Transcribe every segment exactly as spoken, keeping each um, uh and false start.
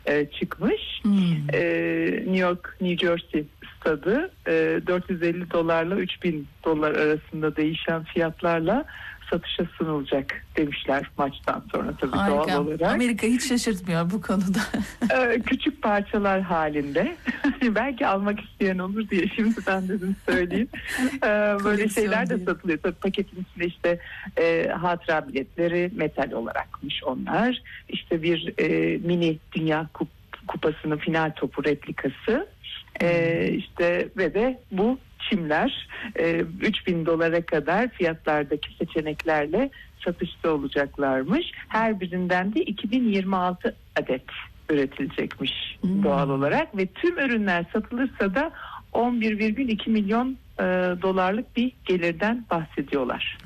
e, çıkmış. Hmm. E, New York, New Jersey stadı e, dört yüz elli dolarla üç bin dolar arasında değişen fiyatlarla satışa sunulacak demişler maçtan sonra tabii. Harika. Doğal olarak. Amerika hiç şaşırtmıyor bu konuda. Ee, küçük parçalar halinde. Belki almak isteyen olur diye şimdiden dedim söyleyeyim. Ee, böyle şeyler de satılıyor. Tabii paketin içinde işte e, hatıra biletleri metal olarakmış onlar. İşte bir e, mini Dünya Kup- Kupası'nın final topu replikası. Ee, işte ve de bu çimler e, üç bin dolara kadar fiyatlardaki seçeneklerle satışta olacaklarmış. Her birinden de iki bin yirmi altı adet üretilecekmiş hmm. doğal olarak ve tüm ürünler satılırsa da on bir virgül iki milyon e, dolarlık bir gelirden bahsediyorlar.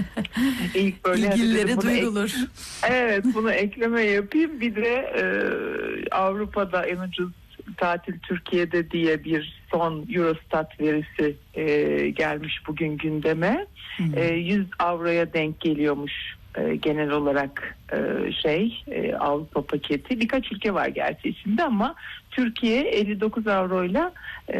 İlk böyle İlgilileri duyulur. Ek- evet, bunu ekleme yapayım. Bir de e, Avrupa'da en ucuz tatil Türkiye'de diye bir son Eurostat verisi e, gelmiş bugün gündeme. Hmm. E, yüz avroya denk geliyormuş e, genel olarak e, şey e, Avrupa paketi. Birkaç ülke var gerçi içinde ama Türkiye elli dokuz avroyla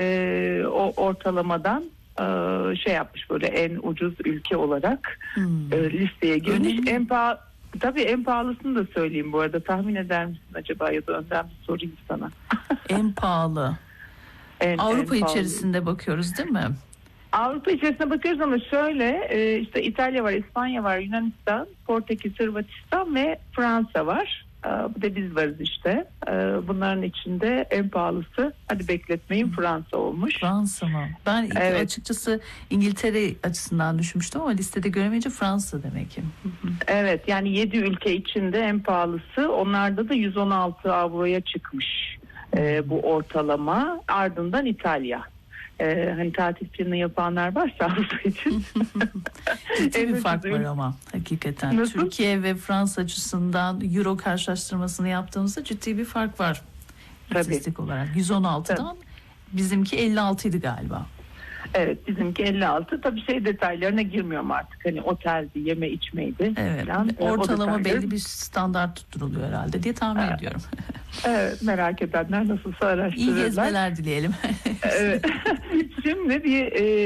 e, o ortalamadan e, şey yapmış, böyle en ucuz ülke olarak hmm. e, listeye girmiş. Önemli. En pahalı Tabii en pahalısını da söyleyeyim bu arada. Tahmin eder misin acaba, ya da önden bir sorayım sana. En pahalı. En, Avrupa en içerisinde pahalı. Bakıyoruz değil mi? Avrupa içerisinde bakıyoruz ama şöyle işte İtalya var, İspanya var, Yunanistan, Portekiz, Hırvatistan ve Fransa var. Bu da biz varız işte. Bunların içinde en pahalısı, hadi bekletmeyin, Fransa olmuş. Fransa mı? Ben evet. açıkçası İngiltere açısından düşünmüştüm ama listede göremeyince Fransa demek ki. Evet, yani yedi ülke içinde en pahalısı. Onlarda da yüz on altı avroya çıkmış e, bu ortalama. Ardından İtalya. Ee, hani tatil planı yapanlar varsa Avrupa için. Ciddi bir fark var ama hakikaten. Nasıl? Türkiye ve Fransa açısından Euro karşılaştırmasını yaptığımızda ciddi bir fark var. İstatistik olarak. yüz on altıdan Tabii. bizimki elli altıydı galiba. Evet, bizimki elli altı. Tabii şey detaylarına girmiyorum artık. Hani oteldi, yeme içmeydi. Evet. Falan. Ortalama belli bir standart tutturuluyor herhalde diye tahmin evet. ediyorum. Evet, merak edenler nasılsa araştırırlar. İyi gezmeler dileyelim. Evet. Şimdi bir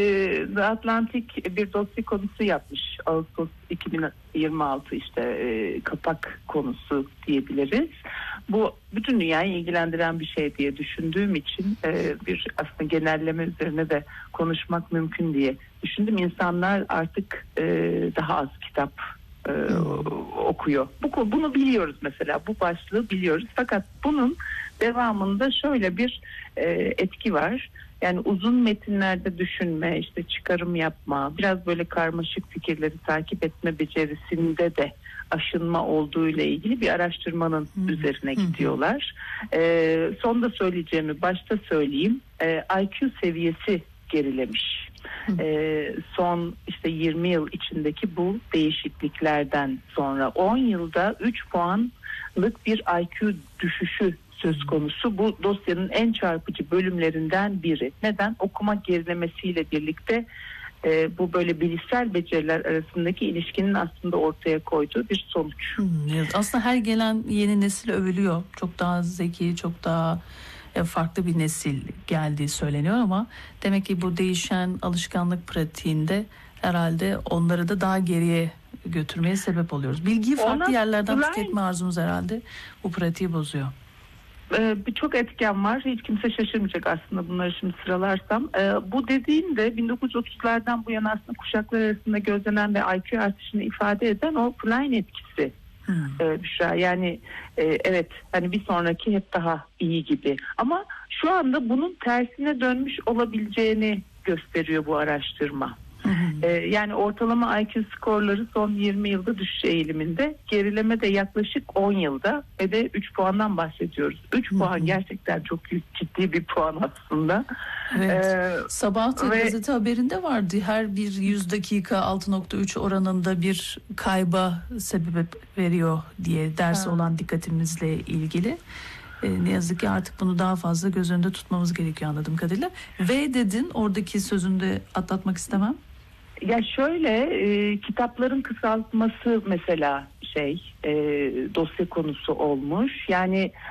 e, Atlantik bir dosya konusu yapmış. Ağustos iki bin yirmi altı işte e, kapak konusu diyebiliriz. Bu bütün dünyayı ilgilendiren bir şey diye düşündüğüm için e, bir aslında genelleme üzerine de konuşmak mümkün diye düşündüm. İnsanlar artık e, daha az kitap e, okuyor. Bu, bunu biliyoruz mesela, bu başlığı biliyoruz. Fakat bunun devamında şöyle bir e, etki var. Yani uzun metinlerde düşünme, işte çıkarım yapma, biraz böyle karmaşık fikirleri takip etme becerisinde de aşınma olduğu ile ilgili bir araştırmanın hmm. üzerine gidiyorlar. Ee, son da söyleyeceğimi başta söyleyeyim. Ee, I Q seviyesi gerilemiş. Ee, son işte yirmi yıl içindeki bu değişikliklerden sonra on yılda üç puanlık bir I Q düşüşü söz konusu. Bu dosyanın en çarpıcı bölümlerinden biri. Neden? Okuma gerilemesiyle birlikte e, bu böyle bilişsel beceriler arasındaki ilişkinin aslında ortaya koyduğu bir sonuç. Hmm, evet. Aslında her gelen yeni nesil övülüyor. Çok daha zeki, çok daha farklı bir nesil geldiği söyleniyor ama demek ki bu değişen alışkanlık pratiğinde herhalde onları da daha geriye götürmeye sebep oluyoruz. Bilgiyi farklı Ona yerlerden kolay. tüketme arzumuz herhalde bu pratiği bozuyor. Ee, Birçok etken var. Hiç kimse şaşırmayacak aslında bunları şimdi sıralarsam. Ee, bu dediğim de bin dokuz yüz otuzlardan bu yana aslında kuşaklar arasında gözlenen ve I Q artışını ifade eden o Klein etkisi. Hmm. Ee, Büşra, yani e, evet hani bir sonraki hep daha iyi gibi. Ama şu anda bunun tersine dönmüş olabileceğini gösteriyor bu araştırma. Ee, yani ortalama I Q skorları son yirmi yılda düşüş eğiliminde, gerileme de yaklaşık on yılda ve de üç puandan bahsediyoruz. üç puan gerçekten çok ciddi bir puan aslında. Evet. Ee, Sabah ve... gazete haberinde vardı. Her bir yüz dakika altı nokta üç oranında bir kayba sebep veriyor diye, ders ha. olan dikkatimizle ilgili. Ee, ne yazık ki artık bunu daha fazla göz önünde tutmamız gerekiyor anladığım kadarıyla. Ve dedin, oradaki sözünde atlatmak istemem. Ya şöyle e, kitapların kısaltması mesela şey e, dosya konusu olmuş. Yani